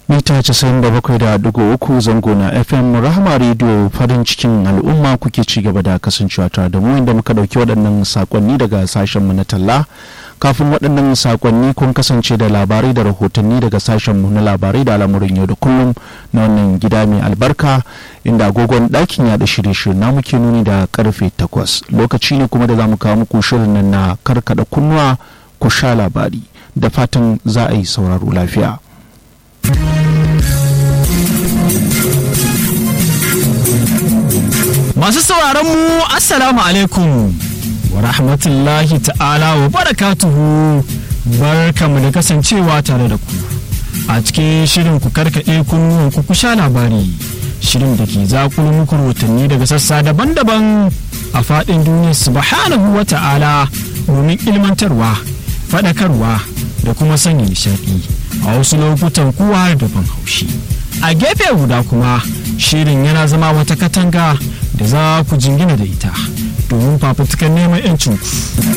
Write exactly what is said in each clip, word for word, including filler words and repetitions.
mita casa'in da bakwai da digo uku zango na F M Rahama Radio farin cikin al'umma kuke ci gaba da kasancewa tare da mu inda muka dauki waɗannan sakonni daga sashenmu na talla. Kafin waɗannan sakonni kun kasance da labarai da rahotanni daga sashenmu na labarai da al'amuran yau da kullum na wannan gida mai albarka inda agogon ɗakin yaɗa shirye-shirye na muke nuni da karfe takwas. Lokaci ne kuma da za mu kawo muku shirin nan na karkada kunnuwa ku sha labari da fatan za a yi sauraro lafiya. Masu sauraron mu assalamu alaikum wa rahmatullahi ta'ala wa barakatuhu, barkamu da kasancewa tare da ku a cikin shirin ku karkade kunnuwan ku ku sha labari, shirin da ke zakulu muku rahotanni daga sassa daban-daban a faɗin duniya subhanahu wa ta'ala domin ilmantarwa, faɗakarwa da kuma sanya nishaɗi a wasu lokutan kuwa da ban haushi. A gefe guda kuma shirin yana zama wata katanga da za ku jingina da ita domin fafutukan neman 'yancinku.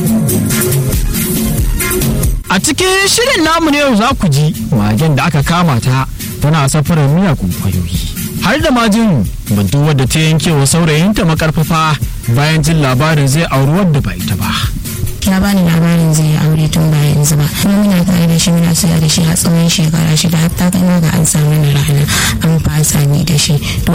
A cikin shirin namu ne yau za ku ji magen da aka kama ta tana safarar miyagun kwayoyi, har da majin bantu wadda ta yanke wa saurayinta makarfafa bayan jin labarin zai auri wadda ba ita ba. Ya bani labarin zai yi aure tun ba yanzu ba, kuma muna tare da shi muna sayar da shi a tsawon shekara shida, har ta kai ma ga an samu na rana an fasa ni da shi. To